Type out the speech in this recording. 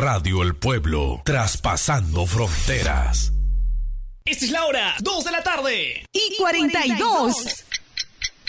Radio El Pueblo, traspasando fronteras. Esta es la hora, 2 de la tarde. Y 42.